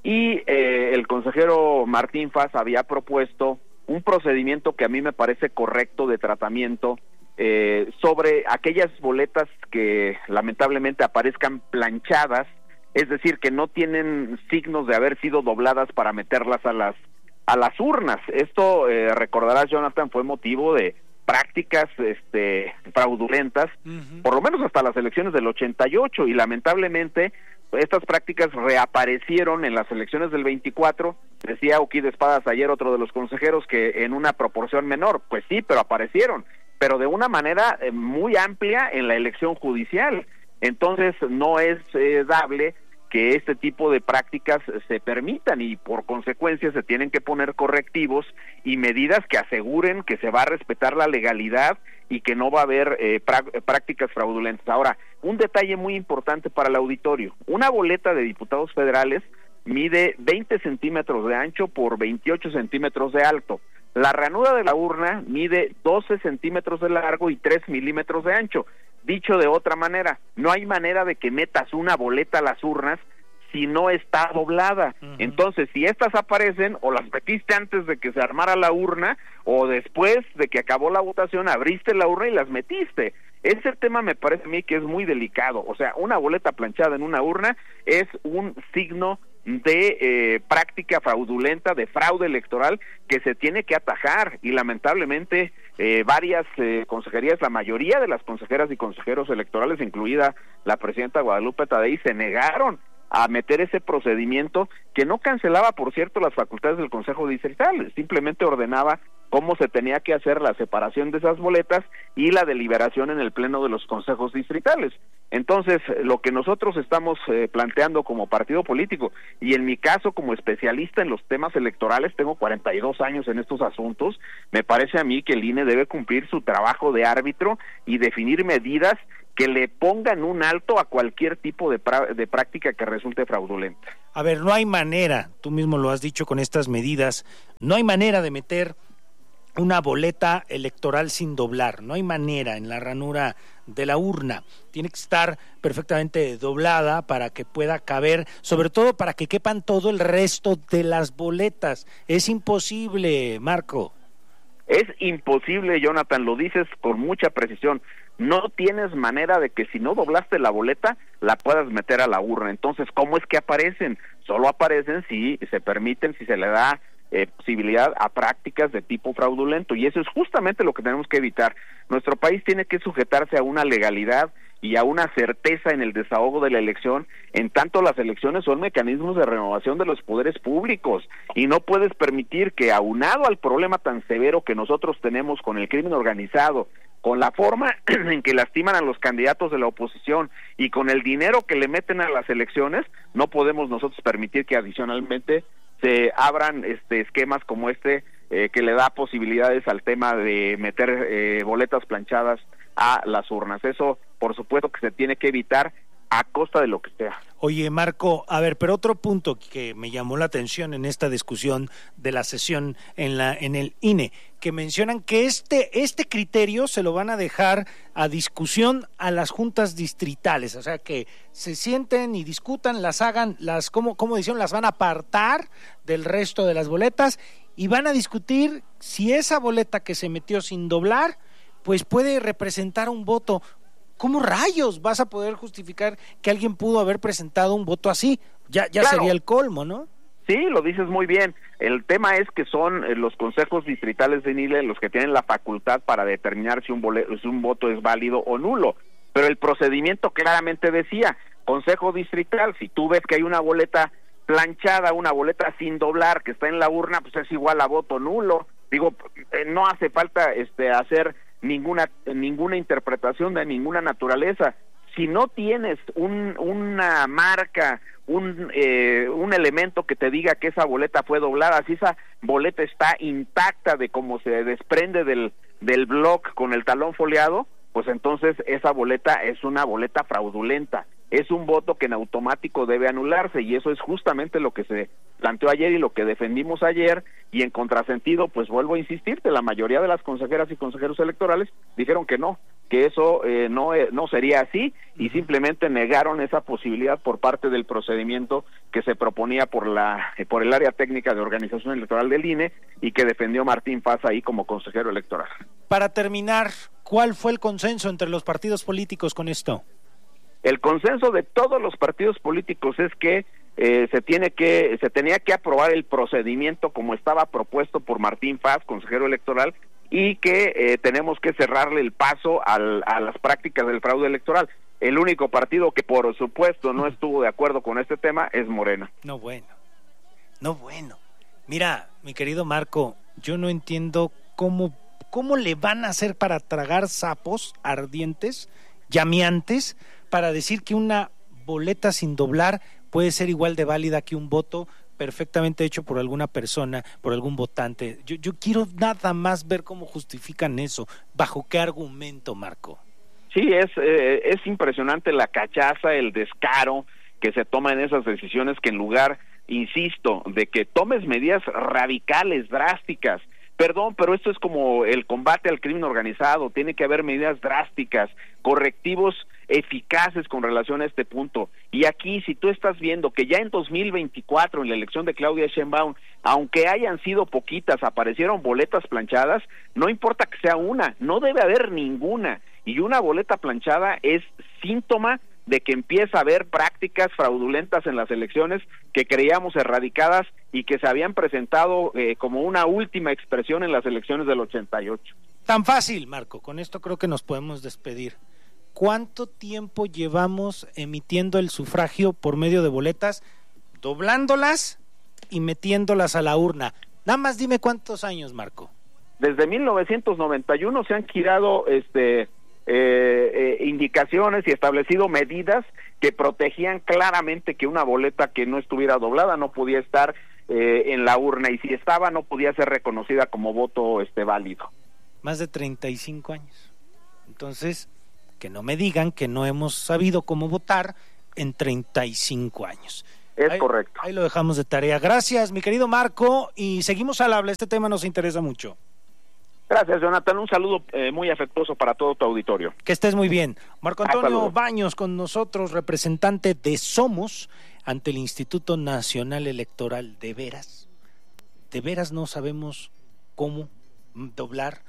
Y eh, el consejero Martín Faz había propuesto un procedimiento que a mí me parece correcto de tratamiento eh, sobre aquellas boletas que lamentablemente aparezcan planchadas, es decir, que no tienen signos de haber sido dobladas para meterlas a las a las urnas. Esto, eh, recordarás, Jonathan, fue motivo de prácticas este, fraudulentas, uh-huh. por lo menos hasta las elecciones del ochenta y ocho, y lamentablemente estas prácticas reaparecieron en las elecciones del veinticuatro. Decía Euquid Espadas ayer, otro de los consejeros, que en una proporción menor. Pues sí, pero aparecieron, pero de una manera eh, muy amplia en la elección judicial. Entonces no es eh, dable que este tipo de prácticas se permitan, y por consecuencia se tienen que poner correctivos y medidas que aseguren que se va a respetar la legalidad y que no va a haber eh, prácticas fraudulentas. Ahora, un detalle muy importante para el auditorio: una boleta de diputados federales mide veinte centímetros de ancho por veintiocho centímetros de alto. La ranura de la urna mide doce centímetros de largo y tres milímetros de ancho. Dicho de otra manera, no hay manera de que metas una boleta a las urnas si no está doblada. Uh-huh. Entonces, si estas aparecen, o las metiste antes de que se armara la urna, o después de que acabó la votación, abriste la urna y las metiste. Ese tema me parece a mí que es muy delicado. O sea, una boleta planchada en una urna es un signo de eh, práctica fraudulenta, de fraude electoral, que se tiene que atajar, y lamentablemente eh, varias eh, consejerías, la mayoría de las consejeras y consejeros electorales, incluida la presidenta Guadalupe Tadei, se negaron a meter ese procedimiento, que no cancelaba, por cierto, las facultades del Consejo Distrital, simplemente ordenaba cómo se tenía que hacer la separación de esas boletas y la deliberación en el pleno de los consejos distritales. Entonces, lo que nosotros estamos eh, planteando como partido político, y en mi caso como especialista en los temas electorales, tengo cuarenta y dos años en estos asuntos, me parece a mí que el I N E debe cumplir su trabajo de árbitro y definir medidas que le pongan un alto a cualquier tipo de, pra- de práctica que resulte fraudulenta. A ver, no hay manera, tú mismo lo has dicho con estas medidas, no hay manera de meter una boleta electoral sin doblar, no hay manera en la ranura de la urna, tiene que estar perfectamente doblada para que pueda caber, sobre todo para que quepan todo el resto de las boletas. Es imposible, Marco. Es imposible, Jonathan, lo dices con mucha precisión. No tienes manera de que si no doblaste la boleta, la puedas meter a la urna. Entonces, ¿cómo es que aparecen? Solo aparecen si se permiten, si se le da eh, posibilidad a prácticas de tipo fraudulento, y eso es justamente lo que tenemos que evitar. Nuestro país tiene que sujetarse a una legalidad y a una certeza en el desahogo de la elección, en tanto las elecciones son mecanismos de renovación de los poderes públicos, y no puedes permitir que, aunado al problema tan severo que nosotros tenemos con el crimen organizado, con la forma en que lastiman a los candidatos de la oposición y con el dinero que le meten a las elecciones, no podemos nosotros permitir que adicionalmente se abran este esquemas como este, eh, que le da posibilidades al tema de meter eh, boletas planchadas a las urnas. Eso, por supuesto, que se tiene que evitar a costa de lo que sea. Oye, Marco, a ver, pero otro punto que me llamó la atención en esta discusión de la sesión en la en el I N E, que mencionan que este este criterio se lo van a dejar a discusión a las juntas distritales, o sea, que se sienten y discutan, las hagan, las como como dicen, las van a apartar del resto de las boletas y van a discutir si esa boleta que se metió sin doblar pues puede representar un voto. ¿Cómo rayos vas a poder justificar que alguien pudo haber presentado un voto así? Ya ya Claro. sería el colmo, ¿no? Sí, lo dices muy bien. El tema es que son eh, los consejos distritales de N I L E los que tienen la facultad para determinar si un, boleto, si un voto es válido o nulo. Pero el procedimiento claramente decía, consejo distrital, si tú ves que hay una boleta planchada, una boleta sin doblar que está en la urna, pues es igual a voto nulo. Digo, eh, no hace falta este hacer ninguna ninguna interpretación de ninguna naturaleza. Si no tienes un, una marca, un eh, un elemento que te diga que esa boleta fue doblada, si esa boleta está intacta de cómo se desprende del del bloc con el talón foliado, pues entonces esa boleta es una boleta fraudulenta, es un voto que en automático debe anularse, y eso es justamente lo que se planteó ayer y lo que defendimos ayer, y en contrasentido, pues vuelvo a insistirte, la mayoría de las consejeras y consejeros electorales dijeron que no, que eso eh, no eh, no sería así, y simplemente negaron esa posibilidad por parte del procedimiento que se proponía por la eh, por el área técnica de organización electoral del I N E y que defendió Martín Paz ahí como consejero electoral. Para terminar, ¿cuál fue el consenso entre los partidos políticos con esto? El consenso de todos los partidos políticos es que eh, se tiene que se tenía que aprobar el procedimiento como estaba propuesto por Martín Paz, consejero electoral, y que eh, tenemos que cerrarle el paso al, a las prácticas del fraude electoral. El único partido que por supuesto no estuvo de acuerdo con este tema es Morena. No bueno, no bueno. Mira, mi querido Marco, yo no entiendo cómo, cómo le van a hacer para tragar sapos ardientes, llameantes, para decir que una boleta sin doblar puede ser igual de válida que un voto perfectamente hecho por alguna persona, por algún votante. Yo, yo quiero nada más ver cómo justifican eso, bajo qué argumento, Marco. Sí, es eh, es impresionante la cachaza, el descaro que se toma en esas decisiones, que en lugar, insisto, de que tomes medidas radicales, drásticas, perdón, pero esto es como el combate al crimen organizado, tiene que haber medidas drásticas, correctivos eficaces con relación a este punto. Y aquí, si tú estás viendo que ya en dos mil veinticuatro, en la elección de Claudia Sheinbaum, aunque hayan sido poquitas, aparecieron boletas planchadas, no importa que sea una, no debe haber ninguna. Y una boleta planchada es síntoma de que empieza a haber prácticas fraudulentas en las elecciones que creíamos erradicadas y que se habían presentado eh, como una última expresión en las elecciones del ochenta y ocho. Tan fácil, Marco, con esto creo que nos podemos despedir. ¿Cuánto tiempo llevamos emitiendo el sufragio por medio de boletas, doblándolas y metiéndolas a la urna? Nada más dime cuántos años, Marco. Desde mil novecientos noventa y uno se han girado este Eh, eh, indicaciones y establecido medidas que protegían claramente que una boleta que no estuviera doblada no podía estar eh, en la urna, y si estaba no podía ser reconocida como voto este válido. Más de treinta y cinco años. Entonces, que no me digan que no hemos sabido cómo votar en treinta y cinco años. Es ahí, correcto. Ahí lo dejamos de tarea. Gracias, mi querido Marco, y seguimos al habla. Este tema nos interesa mucho. Gracias, Jonathan. Un saludo eh, muy afectuoso para todo tu auditorio. Que estés muy bien. Marco Antonio Baños con nosotros, representante de Somos ante el Instituto Nacional Electoral. ¿De veras? ¿De veras no sabemos cómo doblar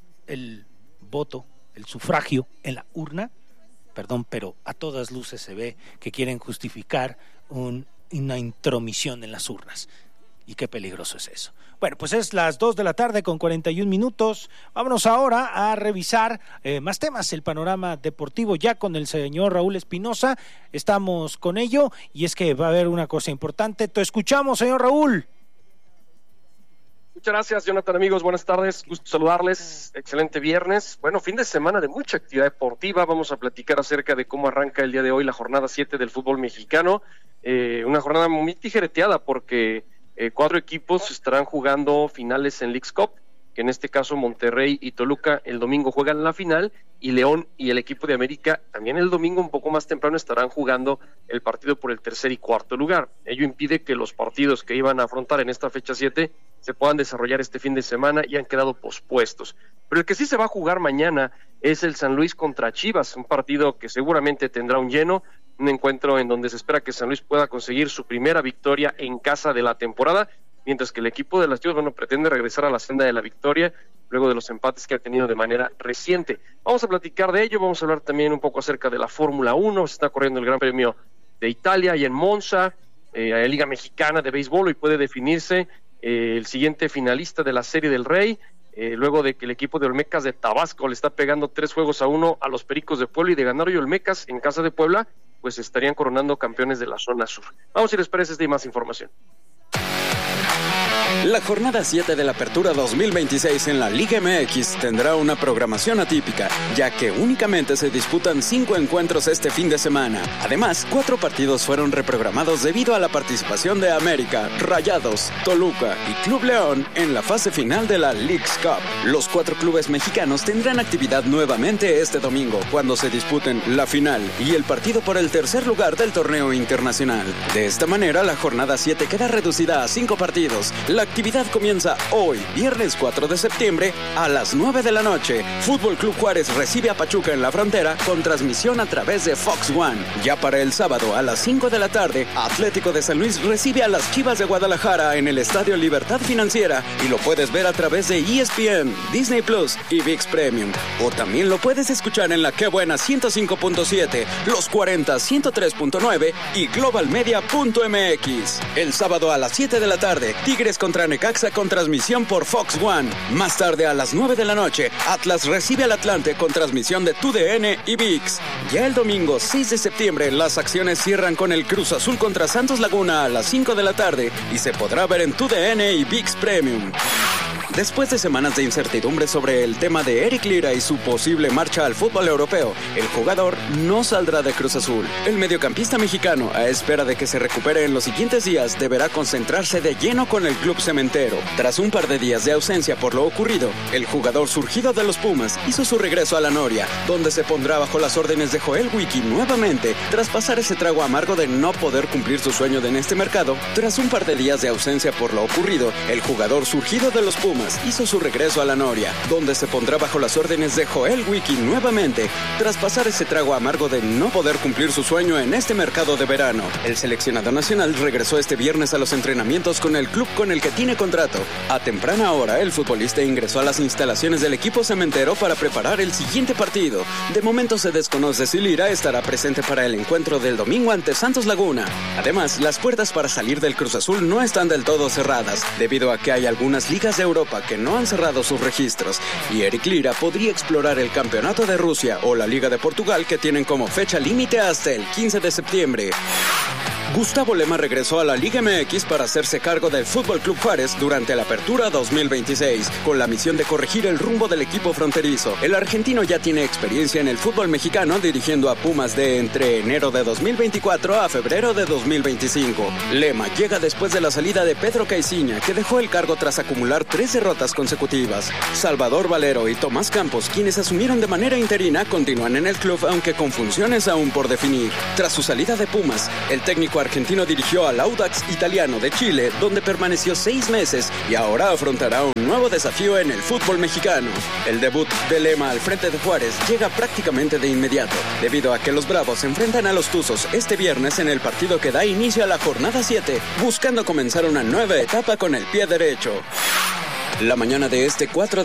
el voto, el sufragio en la urna? Perdón, pero a todas luces se ve que quieren justificar un, una intromisión en las urnas. Y qué peligroso es eso. Bueno, pues es las dos de la tarde con cuarenta y un minutos. Vámonos ahora a revisar eh, más temas, el panorama deportivo ya con el señor Raúl Espinosa. Estamos con ello y es que va a haber una cosa importante. Te escuchamos, señor Raúl. Muchas gracias, Jonathan, amigos, buenas tardes, gusto saludarles, excelente viernes. Bueno, fin de semana de mucha actividad deportiva, vamos a platicar acerca de cómo arranca el día de hoy la jornada siete del fútbol mexicano, eh, una jornada muy tijereteada porque eh, cuatro equipos estarán jugando finales en Leagues Cup, que en este caso Monterrey y Toluca el domingo juegan la final, y León y el equipo de América también el domingo un poco más temprano estarán jugando el partido por el tercer y cuarto lugar. Ello impide que los partidos que iban a afrontar en esta fecha siete se puedan desarrollar este fin de semana y han quedado pospuestos. Pero el que sí se va a jugar mañana es el San Luis contra Chivas, un partido que seguramente tendrá un lleno, un encuentro en donde se espera que San Luis pueda conseguir su primera victoria en casa de la temporada, mientras que el equipo de las Chivas, bueno, pretende regresar a la senda de la victoria luego de los empates que ha tenido de manera reciente. Vamos a platicar de ello, vamos a hablar también un poco acerca de la Fórmula uno, se está corriendo el Gran Premio de Italia y en Monza, eh, la Liga Mexicana de Béisbol, hoy puede definirse eh, el siguiente finalista de la Serie del Rey, eh, luego de que el equipo de Olmecas de Tabasco le está pegando tres juegos a uno a los Pericos de Puebla, y de ganar hoy Olmecas en casa de Puebla, pues estarían coronando campeones de la zona sur. Vamos si les parece esta y más información. La jornada siete de la Apertura dos mil veintiséis en la Liga M X tendrá una programación atípica, ya que únicamente se disputan cinco encuentros este fin de semana. Además, cuatro partidos fueron reprogramados debido a la participación de América, Rayados, Toluca y Club León en la fase final de la Leagues Cup. Los cuatro clubes mexicanos tendrán actividad nuevamente este domingo, cuando se disputen la final y el partido por el tercer lugar del torneo internacional. De esta manera, la jornada siete queda reducida a cinco partidos. La actividad comienza hoy, viernes cuatro de septiembre, a las nueve de la noche. Fútbol Club Juárez recibe a Pachuca en la Frontera con transmisión a través de Fox One. Ya para el sábado a las cinco de la tarde, Atlético de San Luis recibe a las Chivas de Guadalajara en el Estadio Libertad Financiera y lo puedes ver a través de E S P N, Disney Plus y ViX Premium. O también lo puedes escuchar en la Qué Buena ciento cinco punto siete, Los cuarenta ciento tres punto nueve y global media punto m x. El sábado a las siete de la tarde, Tigres contra Necaxa con transmisión por Fox One. Más tarde a las nueve de la noche, Atlas recibe al Atlante con transmisión de T U D N y ViX. Ya el domingo seis de septiembre, las acciones cierran con el Cruz Azul contra Santos Laguna a las cinco de la tarde y se podrá ver en T U D N y ViX Premium. Después de semanas de incertidumbre sobre el tema de Eric Lira y su posible marcha al fútbol europeo, el jugador no saldrá de Cruz Azul. El mediocampista mexicano, a espera de que se recupere en los siguientes días, deberá concentrarse de lleno con el club cementero. Tras un par de días de ausencia por lo ocurrido, el jugador surgido de los Pumas hizo su regreso a la Noria, donde se pondrá bajo las órdenes de Joel Wiki nuevamente, tras pasar ese trago amargo de no poder cumplir su sueño en este mercado. Tras un par de días de ausencia por lo ocurrido, el jugador surgido de los Pumas hizo su regreso a la Noria, donde se pondrá bajo las órdenes de Joel Wiki nuevamente, tras pasar ese trago amargo de no poder cumplir su sueño en este mercado de verano. El seleccionado nacional regresó este viernes a los entrenamientos con el club con el que tiene contrato. A temprana hora, el futbolista ingresó a las instalaciones del equipo cementero para preparar el siguiente partido. De momento se desconoce si Lira estará presente para el encuentro del domingo ante Santos Laguna. Además, las puertas para salir del Cruz Azul no están del todo cerradas, debido a que hay algunas ligas de Europa que no han cerrado sus registros, y Eric Lira podría explorar el Campeonato de Rusia o la Liga de Portugal, que tienen como fecha límite hasta el quince de septiembre. Gustavo Lema regresó a la Liga M X para hacerse cargo del Fútbol Club Juárez durante la Apertura dos mil veintiséis, con la misión de corregir el rumbo del equipo fronterizo. El argentino ya tiene experiencia en el fútbol mexicano, dirigiendo a Pumas de entre enero de dos mil veinticuatro a febrero de dos mil veinticinco. Lema llega después de la salida de Pedro Caiciña, que dejó el cargo tras acumular tres derrotas consecutivas. Salvador Valero y Tomás Campos, quienes asumieron de manera interina, continúan en el club, aunque con funciones aún por definir. Tras su salida de Pumas, el técnico argentino dirigió al Audax Italiano de Chile, donde permaneció seis meses y ahora afrontará un nuevo desafío en el fútbol mexicano. El debut de Lema al frente de Juárez llega prácticamente de inmediato, debido a que los Bravos se enfrentan a los Tuzos este viernes en el partido que da inicio a la jornada siete, buscando comenzar una nueva etapa con el pie derecho. La mañana de este cuatro